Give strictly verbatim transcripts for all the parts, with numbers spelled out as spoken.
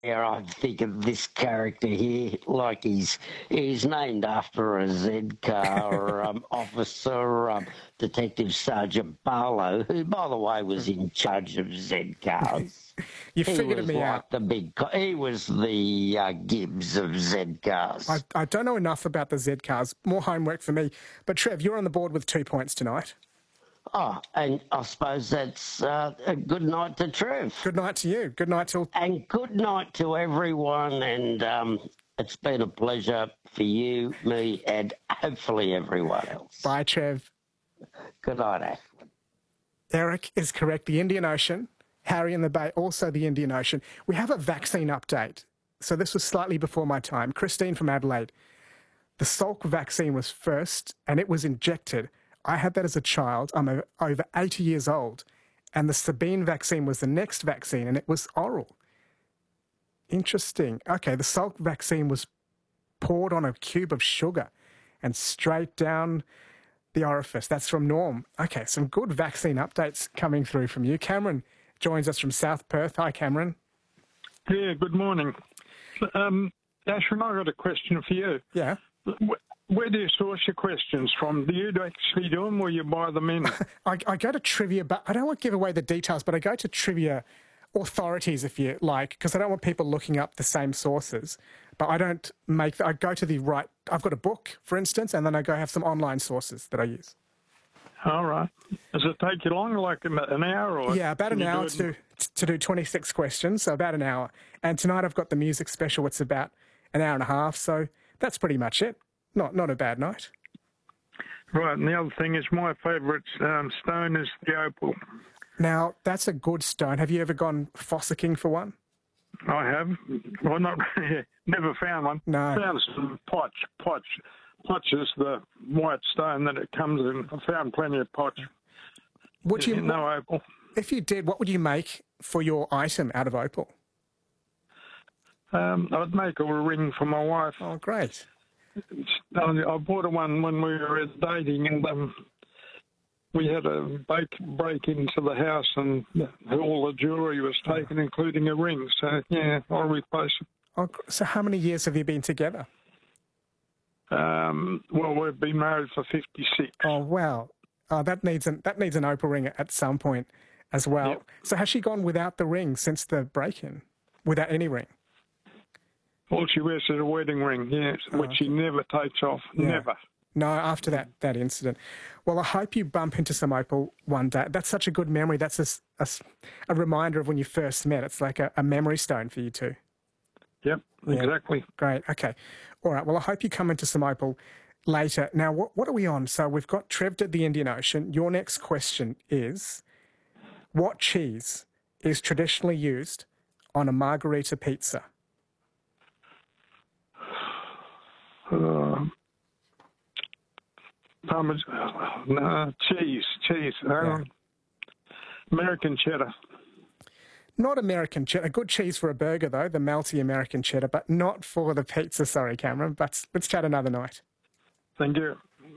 Yeah, I think of this character here, like he's he's named after a Z car um, officer, um, Detective Sergeant Barlow, who, by the way, was in charge of Z cars. You He figured was me out. like the big. co- He was the uh, Gibbs of Z I, cars. I don't know enough about the Z cars. More homework for me. But Trev, you're on the board with two points tonight. Oh, and I suppose that's uh, a good night to Trev. Good night to you. Good night till... And good night to everyone. And um, it's been a pleasure for you, me, and hopefully everyone else. Bye, Trev. Good night, Ashwin. Eric is correct. The Indian Ocean. Harry in the Bay, also the Indian Ocean. We have a vaccine update. So this was slightly before my time. Christine from Adelaide. The Salk vaccine was first, and it was injected. I had that as a child. I'm a, over eighty years old. And the Sabine vaccine was the next vaccine, and it was oral. Interesting. Okay, the Salk vaccine was poured on a cube of sugar and straight down the orifice. That's from Norm. Okay, some good vaccine updates coming through from you. Cameron joins us from South Perth. Hi, Cameron. Yeah, good morning. Um, Ashwin, I've got a question for you. Yeah. Where do you source your questions from? Do you actually do them or you buy them in? I, I go to trivia, but I don't want to give away the details, but I go to trivia authorities, if you like, because I don't want people looking up the same sources. But I don't make, I go to the right, I've got a book, for instance, and then I go have some online sources that I use. All right. Does it take you long, like an hour? Or yeah, about an hour to, to do twenty-six questions, so about an hour. And tonight I've got the music special, it's about an hour and a half, so that's pretty much it. Not not a bad night. Right, and the other thing is my favourite um, stone is the opal. Now, that's a good stone. Have you ever gone fossicking for one? I have. Well, not never found one. No. Found some potch. Potch. Potch is the white stone that it comes in. I found plenty of potch. Would you, no opal. If you did, what would you make for your item out of opal? Um, I'd make a ring for my wife. Oh, great. I bought her one when we were dating, and um, we had a break, break into the house, and all the jewellery was taken, oh. including a ring. So, yeah, I'll replace it. Oh, so how many years have you been together? Um, well, we've been married for fifty-six. Oh, wow. Oh, that needs an, that needs an opal ring at some point as well. Yep. So has she gone without the ring since the break-in? Without any ring? All she wears is a wedding ring, yes, oh, which she never takes off, yeah. never. No, after that, that incident. Well, I hope you bump into some opal one day. That's such a good memory. That's a, a, a reminder of when you first met. It's like a, a memory stone for you two. Yep, yeah. Exactly. Great, okay. All right, well, I hope you come into some opal later. Now, what, what are we on? So we've got Trev did the Indian Ocean. Your next question is, what cheese is traditionally used on a margarita pizza? Uh, Parmesan, no, cheese, cheese, Yeah. um, American cheddar. Not American cheddar. A good cheese for a burger, though, the melty American cheddar, but not for the pizza. Sorry, Cameron, but let's chat another night. Thank you.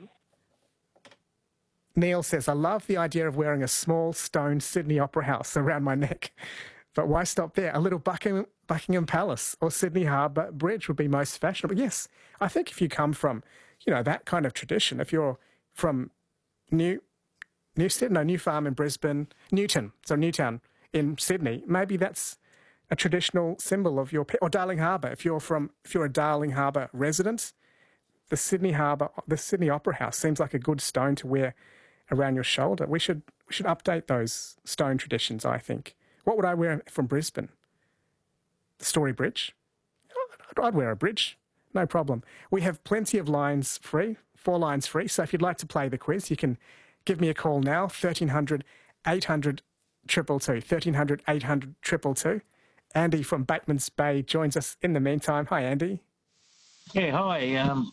Neil says, I love the idea of wearing a small stone Sydney Opera House around my neck. But why stop there? A little Buckingham, Buckingham Palace or Sydney Harbour Bridge would be most fashionable. Yes, I think if you come from, you know, that kind of tradition, if you're from New, Newstead, no, New Farm in Brisbane, Newton, so Newtown in Sydney, maybe that's a traditional symbol of your, or Darling Harbour. If you're from, if you're a Darling Harbour resident, the Sydney Harbour, the Sydney Opera House seems like a good stone to wear around your shoulder. We should, we should update those stone traditions, I think. What would I wear from Brisbane? The Story Bridge? I'd wear a bridge, no problem. We have plenty of lines free, four lines free, so if you'd like to play the quiz, you can give me a call now, thirteen hundred, eight hundred, two two two, thirteen hundred, eight hundred, two two two. Andy from Batemans Bay joins us in the meantime. Hi, Andy. Yeah, hi. Um,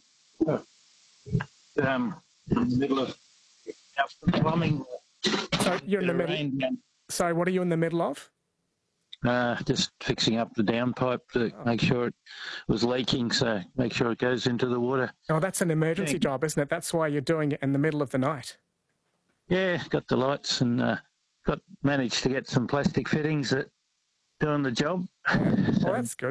um, in the middle of plumbing. So you're in the middle... Rain, Sorry, what are you in the middle of? Uh, just fixing up the downpipe to make sure it was leaking, so make sure it goes into the water. Oh, that's an emergency Yeah. job, isn't it? That's why you're doing it in the middle of the night. Yeah, got the lights and uh, got managed to get some plastic fittings that doing the job. Well, that's good.